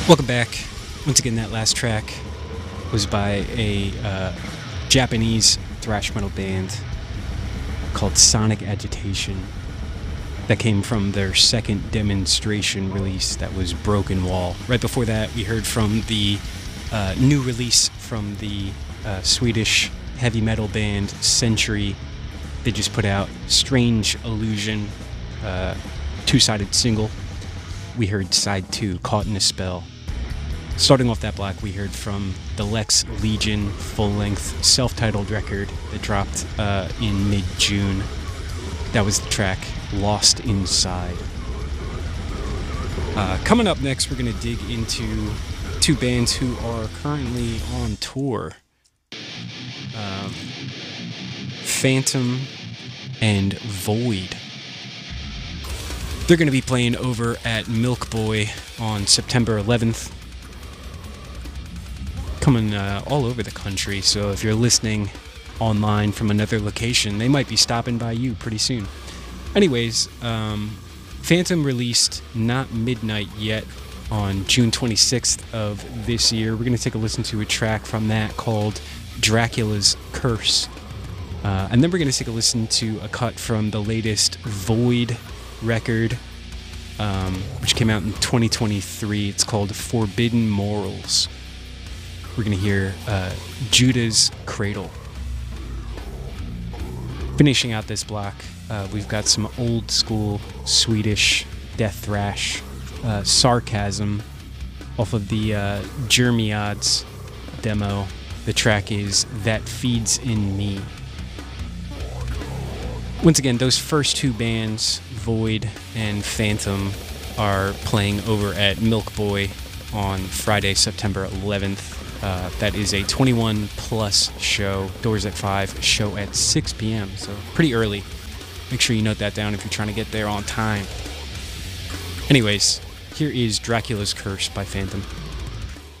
Welcome back. Once again, that last track was by a Japanese thrash metal band called Sonic Agitation that came from their second demonstration release that was Broken Wall. Right before that, we heard from the new release from the Swedish heavy metal band Century. They just put out Strange Illusion, two-sided single. We heard side 2, Caught in a Spell. Starting off that block, we heard from the Lex Legion full-length self-titled record that dropped in mid-June. That was the track Lost Inside. Coming up next, we're going to dig into two bands who are currently on tour. Phantom and Void. They're going to be playing over at Milk Boy on September 11th. Coming all over the country, so if you're listening online from another location, they might be stopping by you pretty soon. Anyways, Phantom released Not Midnight Yet on June 26th of this year. We're going to take a listen to a track from that called Dracula's Curse. And then we're going to take a listen to a cut from the latest Void record, which came out in 2023. It's called Forbidden Morals. We're going to hear Judah's Cradle. Finishing out this block, we've got some old school Swedish death thrash, Sarcasm, off of the Jeremiads demo. The track is That Feeds in Me. Once again, those first two bands, Void and Phantom, are playing over at Milk Boy on Friday, September 11th. That is a 21 plus show. Doors at 5, show at 6 p.m. So pretty early. Make sure you note that down if you're trying to get there on time. Anyways, here is Dracula's Curse by Phantom.